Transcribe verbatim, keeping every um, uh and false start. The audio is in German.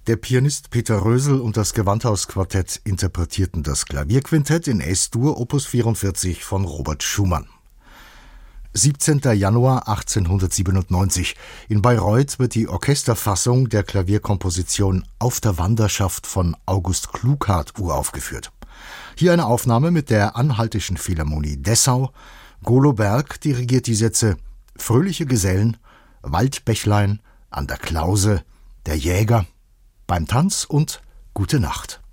Der Pianist Peter Rösel und das Gewandhaus-Quartett interpretierten das Klavierquintett in Es-Dur Opus vierundvierzig von Robert Schumann. siebzehnter Januar achtzehnhundertsiebenundneunzig. In Bayreuth wird die Orchesterfassung der Klavierkomposition Auf der Wanderschaft von August Klughardt uraufgeführt. Hier eine Aufnahme mit der Anhaltischen Philharmonie Dessau. Golo Berg dirigiert die Sätze Fröhliche Gesellen, Waldbächlein, An der Klause, Der Jäger, Beim Tanz und Gute Nacht.